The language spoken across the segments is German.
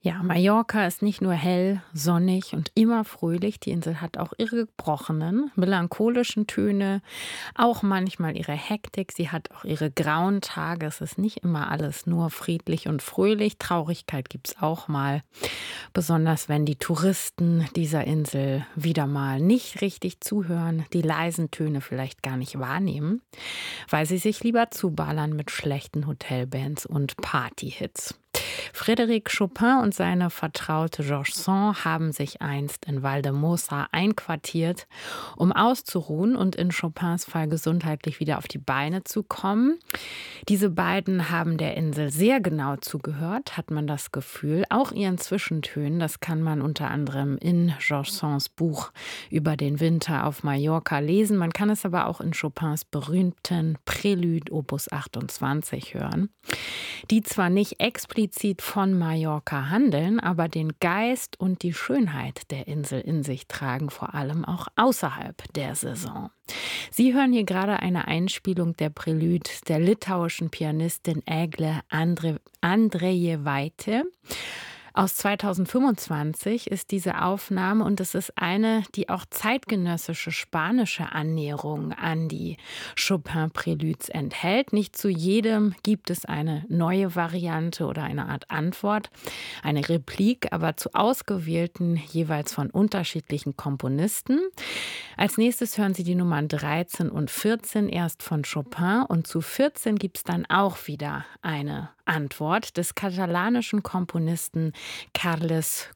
Ja, Mallorca ist nicht nur hell, sonnig und immer fröhlich. Die Insel hat auch ihre gebrochenen, melancholischen Töne, auch manchmal ihre Hektik. Sie hat auch ihre grauen Tage. Es ist nicht immer alles nur friedlich und fröhlich. Traurigkeit gibt's auch mal. Besonders wenn die Touristen dieser Insel wieder mal nicht richtig zuhören, die leisen Töne vielleicht gar nicht wahrnehmen, weil sie sich lieber zuballern mit schlechten Hotelbands und Partyhits. Frédéric Chopin und seine Vertraute Georges Sand haben sich einst in Valldemossa einquartiert, um auszuruhen und in Chopins Fall gesundheitlich wieder auf die Beine zu kommen. Diese beiden haben der Insel sehr genau zugehört, hat man das Gefühl, auch ihren Zwischentönen. Das kann man unter anderem in Georges Sands Buch über den Winter auf Mallorca lesen. Man kann es aber auch in Chopins berühmten Prélude Opus 28 hören, die zwar nicht explizit von Mallorca handeln, aber den Geist und die Schönheit der Insel in sich tragen, vor allem auch außerhalb der Saison. Sie hören hier gerade eine Einspielung der Prélude der litauischen Pianistin Egle Andrejevaite. Aus 2025 ist diese Aufnahme und es ist eine, die auch zeitgenössische spanische Annäherung an die Chopin-Préludes enthält. Nicht zu jedem gibt es eine neue Variante oder eine Art Antwort, eine Replik, aber zu ausgewählten, jeweils von unterschiedlichen Komponisten. Als nächstes hören Sie die Nummern 13 und 14 erst von Chopin und zu 14 gibt es dann auch wieder eine Antwort des katalanischen Komponisten Carles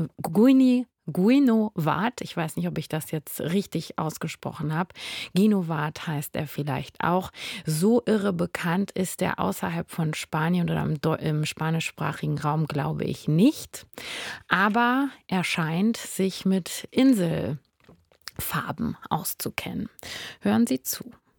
Guinovart. Ich weiß nicht, ob ich das jetzt richtig ausgesprochen habe. Guinovart heißt er vielleicht auch. So irre bekannt ist er außerhalb von Spanien oder im spanischsprachigen Raum, glaube ich, nicht. Aber er scheint sich mit Inselfarben auszukennen. Hören Sie zu.